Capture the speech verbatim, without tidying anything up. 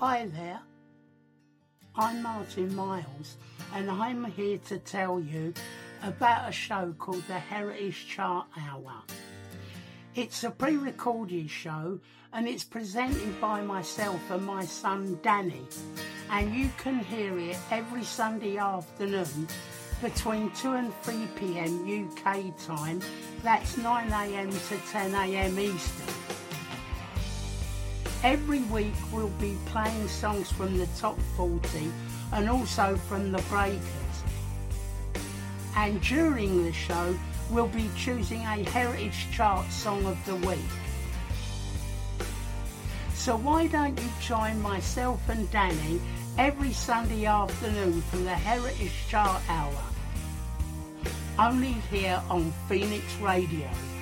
Hi there, I'm Martin Miles and I'm here to tell you about a show called the Heritage Chart Hour. It's a pre-recorded show and it's presented by myself and my son Danny, and you can hear it every Sunday afternoon between two and three p m U K time. That's nine a m to ten a m Eastern. Every week we'll be playing songs from the top forty and also from the breakers. And during the show we'll be choosing a Heritage Chart Song of the Week. So why don't you join myself and Danny every Sunday afternoon for the Heritage Chart Hour, only here on Phoenix Radio.